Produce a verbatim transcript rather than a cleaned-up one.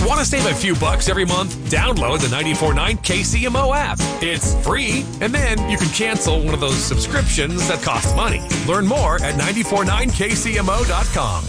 Want to save a few bucks every month? Download the ninety-four point nine K C M O app. It's free, and then you can cancel one of those subscriptions that cost money. Learn more at nine four nine K C M O dot com.